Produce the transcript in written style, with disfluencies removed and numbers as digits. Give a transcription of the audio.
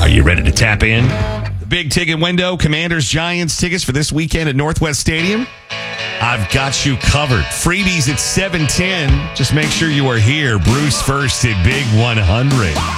you ready to tap in? The big ticket window, Commanders Giants tickets for this weekend at Northwest Stadium. I've got you covered. Freebies at 7:10. Just make sure you are here. Bruce first at Big 100.